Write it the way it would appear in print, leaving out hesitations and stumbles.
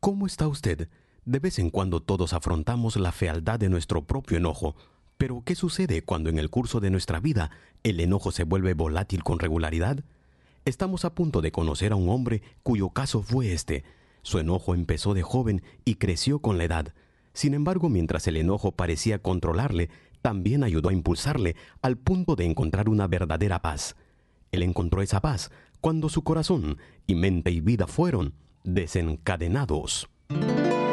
¿Cómo está usted? De vez en cuando todos afrontamos la fealdad de nuestro propio enojo. Pero, ¿qué sucede cuando en el curso de nuestra vida el enojo se vuelve volátil con regularidad? Estamos a punto de conocer a un hombre cuyo caso fue este. Su enojo empezó de joven y creció con la edad. Sin embargo, mientras el enojo parecía controlarle, también ayudó a impulsarle al punto de encontrar una verdadera paz. Él encontró esa paz cuando su corazón y mente y vida fueron desencadenados.